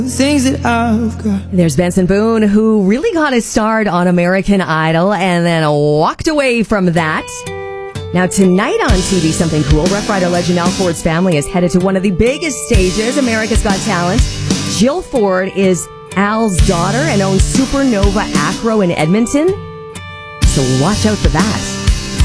things that I've got. There's Benson Boone, who really got his start on American Idol and then walked away from that. Now, tonight on TV Something Cool, Rough Rider legend Al Ford's family is headed to one of the biggest stages, America's Got Talent. Jill Ford is Al's daughter and owns Supernova Acro in Edmonton. So watch out for that.